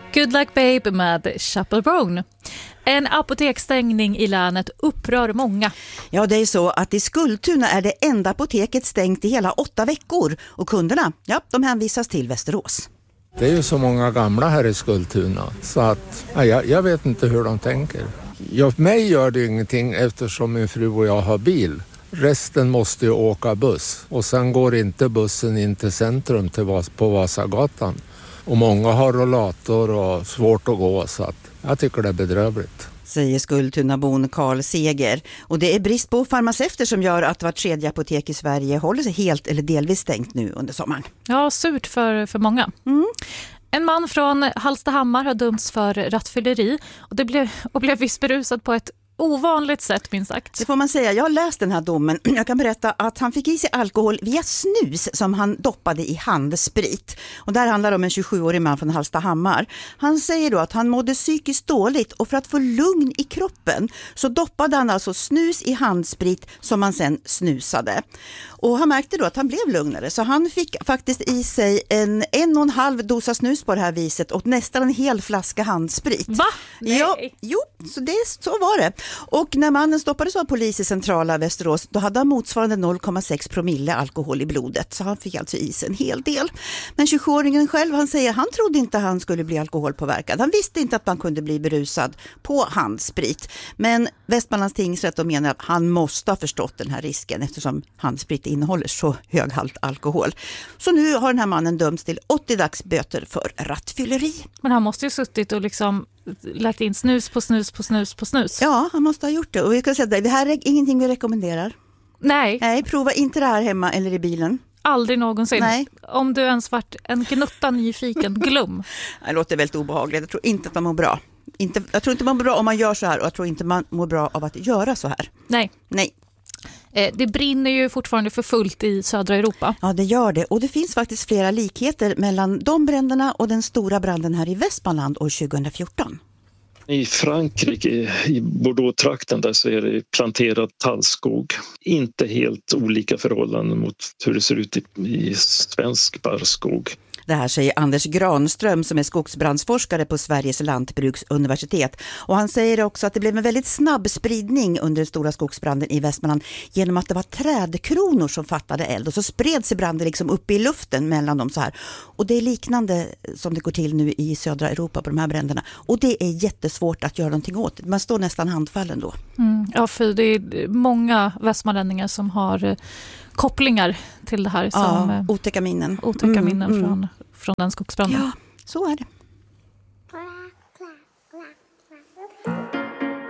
Good Luck Babe med Chappell Brown. En apoteksstängning i länet upprör många. Ja, det är så att i Skultuna är det enda apoteket stängt i hela 8 veckor. Och kunderna, ja, de hänvisas till Västerås. Det är ju så många gamla här i Skultuna så att jag vet inte hur de tänker. För mig gör det ingenting eftersom min fru och jag har bil. Resten måste ju åka buss och sen går inte bussen in till centrum på Vasagatan. Och många har rollator och svårt att gå så att jag tycker det är bedrövligt. Säger Skultunabon Karl Seger. Och det är brist på farmaceuter som gör att vart tredje apotek i Sverige håller sig helt eller delvis stängt nu under sommaren. Ja, surt för många. En man från Hallstahammar har dömts för rattfylleri och blev visst berusad på ett ovanligt sätt, minst sagt. Det får man säga. Jag har läst den här domen. Jag kan berätta att han fick i sig alkohol via snus som han doppade i handsprit. Och där handlar det om en 27-årig man från Hallstahammar. Han säger då att han mådde psykiskt dåligt och för att få lugn i kroppen så doppade han alltså snus i handsprit som han sen snusade. Och han märkte då att han blev lugnare så han fick faktiskt i sig en 1,5 dosa snus på det här viset och nästan en hel flaska handsprit. Va? Nej. Ja, jo, så var det. Och när mannen stoppades av polis i centrala Västerås då hade han motsvarande 0,6 promille alkohol i blodet. Så han fick alltså i sig en hel del. Men 27-åringen själv, han säger han trodde inte han skulle bli alkoholpåverkad. Han visste inte att man kunde bli berusad på handsprit. Men Västmanlands tingsrätt menar att han måste ha förstått den här risken eftersom handsprit innehåller så hög halt alkohol. Så nu har den här mannen dömts till 80 dagsböter för rattfylleri. Men han måste ju suttit och liksom lagt in snus på snus på snus på snus. Ja, han måste ha gjort det. Och vi ska säga att det här är ingenting vi rekommenderar. Nej, prova inte det här hemma eller i bilen. aldrig någonsin. Nej. Om du ens varit en gnutta nyfiken, glöm. Det låter väldigt obehagligt. Jag tror inte att man mår bra. Jag tror inte man mår bra om man gör så här och jag tror inte man mår bra av att göra så här. Nej. Det brinner ju fortfarande för fullt i södra Europa. Ja, det gör det. Och det finns faktiskt flera likheter mellan de bränderna och den stora branden här i Västmanland år 2014. I Frankrike, i Bordeaux-trakten där så är det planterad tallskog. Inte helt olika förhållanden mot hur det ser ut i svensk barrskog. Det här säger Anders Granström som är skogsbrandsforskare på Sveriges lantbruksuniversitet. Och han säger också att det blev en väldigt snabb spridning under den stora skogsbranden i Västmanland genom att det var trädkronor som fattade eld och så spred sig branden liksom upp i luften mellan dem så här. Och det är liknande som det går till nu i södra Europa på de här bränderna. Och det är jättesvårt att göra någonting åt. Man står nästan handfallen då. Ja, för det är många västmanlänningar som har kopplingar till det här. Som, otäcka minnen. Från den skogsbranden. Ja, så är det.